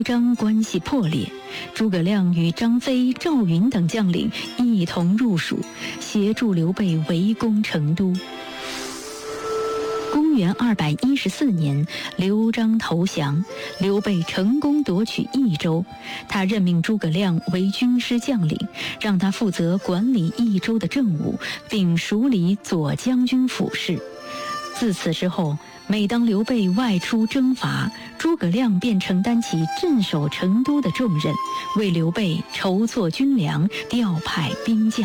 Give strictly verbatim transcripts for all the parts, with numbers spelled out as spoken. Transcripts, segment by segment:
张关系破裂，诸葛亮与张飞、赵云等将领一同入蜀，协助刘备围攻成都。公元二百一十四年，刘璋投降，刘备成功夺取益州。他任命诸葛亮为军师将领，让他负责管理益州的政务，并署理左将军府事。自此之后，每当刘备外出征伐，诸葛亮便承担起镇守成都的重任，为刘备筹措军粮，调派兵将。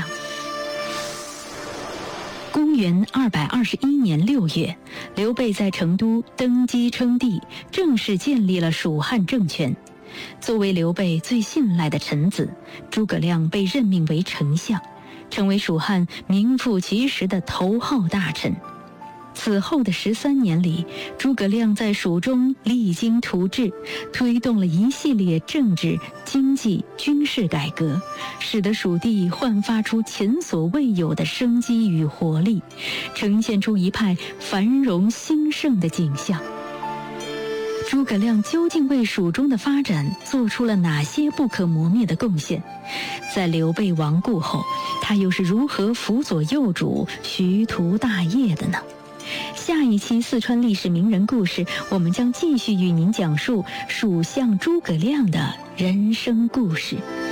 公元二百二十一年六月，刘备在成都登基称帝，正式建立了蜀汉政权。作为刘备最信赖的臣子，诸葛亮被任命为丞相，成为蜀汉名副其实的头号大臣。此后的十三年里，诸葛亮在蜀中励精图治，推动了一系列政治、经济、军事改革，使得蜀地焕发出前所未有的生机与活力，呈现出一派繁荣兴盛的景象。诸葛亮究竟为蜀中的发展做出了哪些不可磨灭的贡献？在刘备亡故后，他又是如何辅佐幼主，徐图大业的呢？下一期四川历史名人故事，我们将继续与您讲述蜀相诸葛亮的人生故事。